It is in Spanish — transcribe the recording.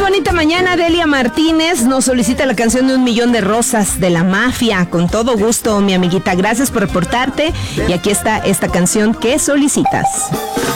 bonita mañana. Delia Martínez nos solicita la canción de 1,000,000 de rosas de La Mafia. Con todo gusto, mi amiguita. Gracias por reportarte. Y aquí está esta canción que solicitas.